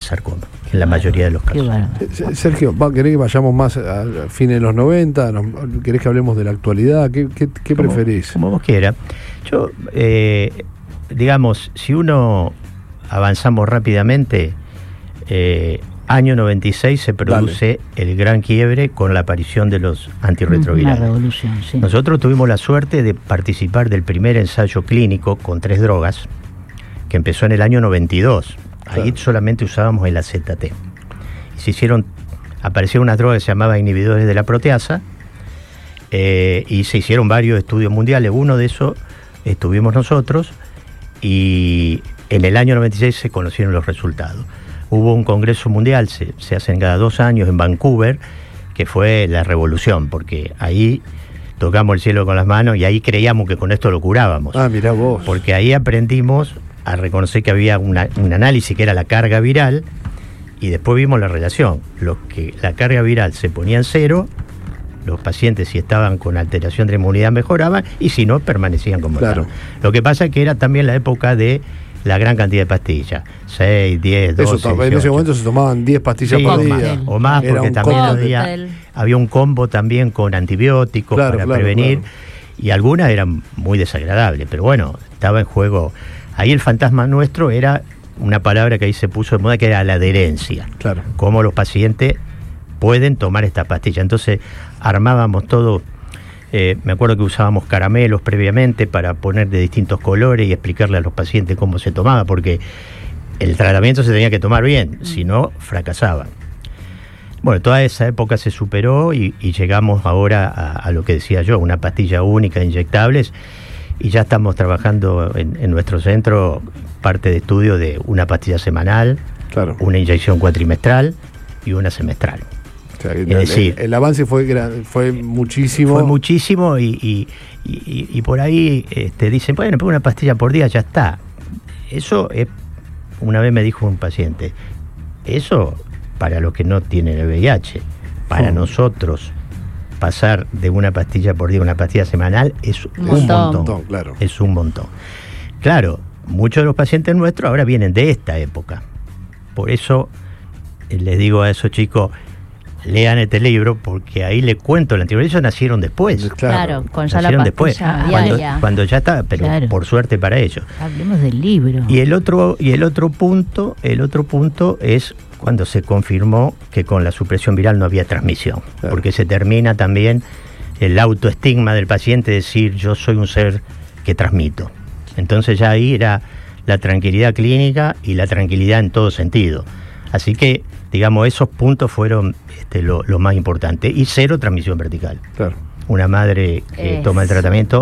sarcoma, en la mayoría de los casos. Sergio, ¿querés que vayamos más a fines de los 90? ¿Querés que hablemos de la actualidad? ¿Qué preferís? Como vos quieras. Yo, digamos, si uno avanzamos rápidamente, año 96 se produce el gran quiebre con la aparición de los antirretrovirales. Una revolución, sí. Nosotros tuvimos la suerte de participar del primer ensayo clínico con 3 drogas, que empezó en el año 92. Ahí Claro. solamente usábamos el AZT. Aparecieron unas drogas que se llamaban inhibidores de la proteasa, y se hicieron varios estudios mundiales. Uno de esos estuvimos nosotros, y en el año 96 se conocieron los resultados. Hubo un congreso mundial, se hacen cada 2 años en Vancouver, que fue la revolución, porque ahí tocamos el cielo con las manos y ahí creíamos que con esto lo curábamos. Ah, mirá vos. Porque ahí aprendimos a reconocer que había un análisis que era la carga viral, y después vimos la relación. La carga viral se ponía en 0, los pacientes, si estaban con alteración de la inmunidad, mejoraban, y si no, permanecían como Claro. estaban. Lo que pasa es que era también la época de la gran cantidad de pastillas, 6, 10, 12, Eso, en ese 18. momento se tomaban 10 pastillas Sí, por o día. más, o más, Era porque un también cóctel. había un combo también con antibióticos para prevenir, y algunas eran muy desagradables, pero bueno, estaba en juego. Ahí el fantasma nuestro era una palabra que ahí se puso de moda, que era la adherencia. Claro. Cómo los pacientes pueden tomar esta pastilla. Entonces armábamos todo. Me acuerdo que usábamos caramelos previamente para poner de distintos colores y explicarle a los pacientes cómo se tomaba, porque el tratamiento se tenía que tomar bien, si no, fracasaba. Bueno, toda esa época se superó y llegamos ahora a lo que decía yo, una pastilla única, inyectables, y ya estamos trabajando en nuestro centro parte de estudio de una pastilla semanal, Claro. una inyección cuatrimestral y una semestral. O sea, Es decir, el avance fue muchísimo. Fue muchísimo, y por ahí dicen, bueno, pero una pastilla por día ya está. Eso es, una vez me dijo un paciente, eso para los que no tienen el VIH, para nosotros pasar de una pastilla por día a una pastilla semanal es un montón. Claro. Es un montón. Claro, muchos de los pacientes nuestros ahora vienen de esta época. Por eso les digo a esos chicos, lean este libro, porque ahí le cuento la anterior. Ellos nacieron después. Claro, con ya la Nacieron pastilla después, diaria. cuando ya está, pero Claro. por suerte para ellos. Hablemos del libro. Y el otro punto es cuando se confirmó que con la supresión viral no había transmisión, Claro. porque se termina también el autoestigma del paciente, decir yo soy un ser que transmito. Entonces ya ahí era la tranquilidad clínica y la tranquilidad en todo sentido. Así que, digamos, esos puntos fueron lo más importante. Y 0 transmisión vertical. Claro. Una madre que toma el tratamiento,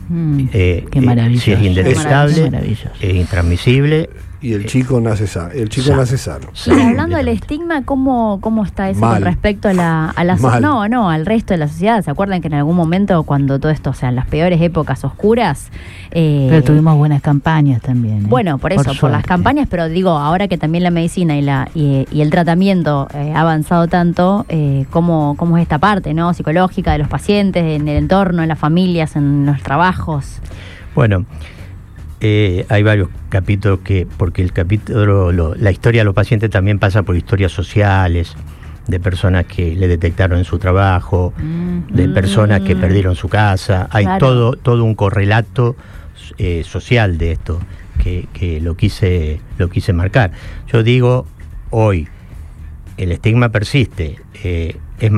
Qué maravilloso. si es indetectable, Maravilloso. es intransmisible. Y el chico nace sano. Nace sano. Y hablando del estigma, ¿cómo está eso Mal. con respecto a la Mal. no, al resto de la sociedad? ¿Se acuerdan que en algún momento, cuando todo esto, o sea, en las peores épocas oscuras... Pero tuvimos buenas campañas también, ¿eh? Bueno, por eso, por las suerte. campañas, pero digo, ahora que también la medicina y el tratamiento ha avanzado tanto, ¿cómo es esta parte, ¿no? Psicológica de los pacientes, en el entorno, en las familias, en los trabajos? Bueno, hay varios capítulos porque el capítulo, la historia de los pacientes también pasa por historias sociales, de personas que le detectaron en su trabajo, de personas que perdieron su casa. Hay Claro. todo un correlato social de esto que lo quise marcar. Yo digo, hoy el estigma persiste, es